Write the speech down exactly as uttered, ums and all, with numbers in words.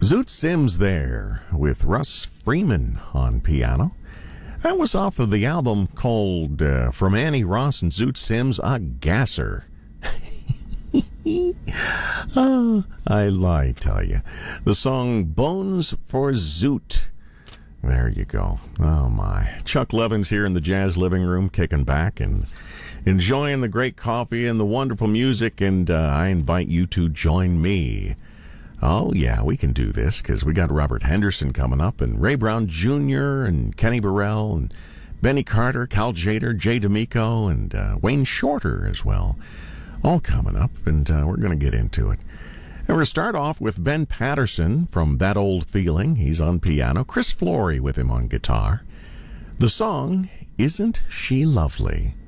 Zoot Sims there with Russ Freeman on piano. That was off of the album called uh, From Annie Ross and Zoot Sims, A Gasser. Oh, I lie, tell you. The song Bones for Zoot. There you go. Oh, my. Chuck Levin's here in the Jazz Living Room, kicking back and enjoying the great coffee and the wonderful music, and uh, I invite you to join me. Oh, yeah, we can do this, because we got Robert Henderson coming up, and Ray Brown Junior, and Kenny Burrell, and Benny Carter, Cal Jader, Jay D'Amico, and uh, Wayne Shorter as well. All coming up, and uh, we're going to get into it. And we're going to start off with Ben Patterson from That Old Feeling. He's on piano. Chris Flory with him on guitar. The song, Isn't She Lovely?